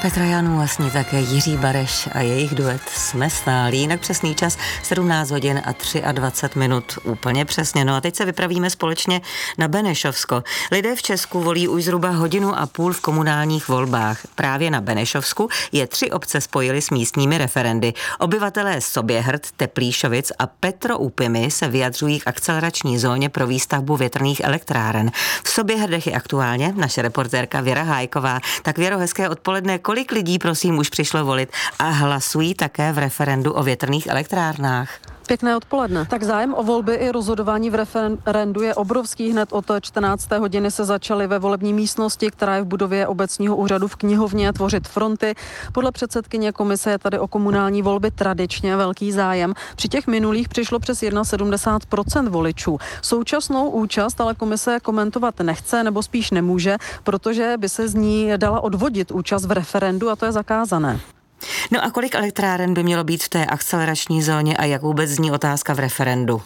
Petra Janů, vlastně také Jiří Bareš a jejich duet Jsme stáli. Jinak přesný čas 17 hodin a 23 minut úplně přesně. No a teď se vypravíme společně na Benešovsko. Lidé v Česku volí už zhruba hodinu a půl v komunálních volbách. Právě na Benešovsku je 3 obce spojily s místními referendy. Obyvatelé Soběhrd, Teplíšovic a Petroúpymy se vyjadřují k akcelerační zóně pro výstavbu větrných elektráren. V Soběhrdech je aktuálně naše reportérka Věra Hájková. Tak Věro, hezké odpoledne. Kolik lidí, prosím, už přišlo volit a hlasují také v referendu o větrných elektrárnách? Pěkné odpoledne. Tak zájem o volby i rozhodování v referendu je obrovský. Hned od 14. hodiny se začaly ve volební místnosti, která je v budově obecního úřadu v knihovně, tvořit fronty. Podle předsedkyně komise je tady o komunální volby tradičně velký zájem. Při těch minulých přišlo přes 71% voličů. Současnou účast ale komise komentovat nechce, nebo spíš nemůže, protože by se z ní dala odvodit účast v referendu a to je zakázané. No a kolik elektráren by mělo být v té akcelerační zóně a jak vůbec zní otázka v referendu?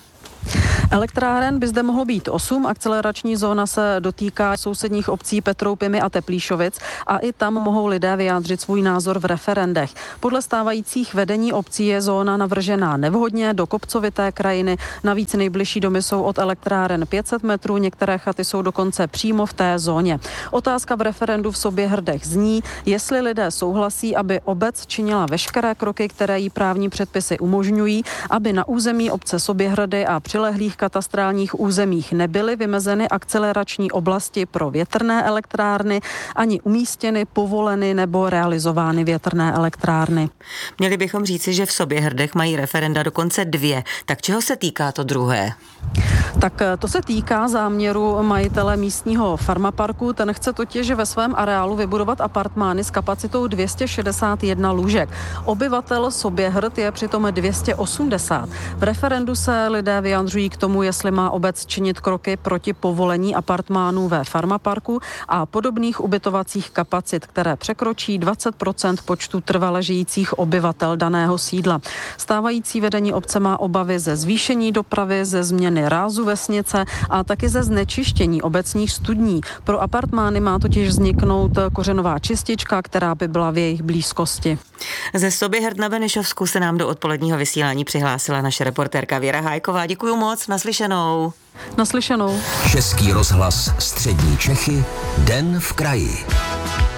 Elektráren by zde mohlo být 8, akcelerační zóna se dotýká sousedních obcí Petroúpymy a Teplíšovic a i tam mohou lidé vyjádřit svůj názor v referendech. Podle stávajících vedení obcí je zóna navržená nevhodně do kopcovité krajiny, navíc nejbližší domy jsou od elektráren 500 metrů, některé chaty jsou dokonce přímo v té zóně. Otázka v referendu v Soběhrdech zní, jestli lidé souhlasí, aby obec činila veškeré kroky, které jí právní předpisy umožňují, aby na území obce Soběhrdy a přilehlých katastrálních územích nebyly vymezeny akcelerační oblasti pro větrné elektrárny, ani umístěny, povoleny nebo realizovány větrné elektrárny. Měli bychom říci, že v Soběhrdech mají referenda dokonce 2. Tak čeho se týká to druhé? Tak to se týká záměru majitele místního farmaparku. Ten chce totiž ve svém areálu vybudovat apartmány s kapacitou 261 lůžek. Obyvatel Soběhrd je přitom 280. V referendu se lidé vyjadřují k tomu, jestli má obec činit kroky proti povolení apartmánů ve farmaparku a podobných ubytovacích kapacit, které překročí 20% počtu trvale žijících obyvatel daného sídla. Stávající vedení obce má obavy ze zvýšení dopravy, ze změny rázu vesnice a taky ze znečištění obecních studní. Pro apartmány má totiž vzniknout kořenová čistička, která by byla v jejich blízkosti. Ze Soběhrd na Benešovsku se nám do odpoledního vysílání přihlásila naše reportérka Věra Hájková. Děkuju moc, naslyšenou. Naslyšenou. Český rozhlas Střední Čechy, Den v kraji.